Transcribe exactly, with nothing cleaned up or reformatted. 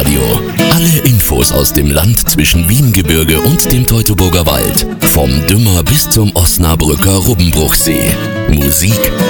Radio. Alle Infos aus dem Land zwischen Wiengebirge und dem Teutoburger Wald. Vom Dümmer bis zum Osnabrücker Rubbenbruchsee. Musik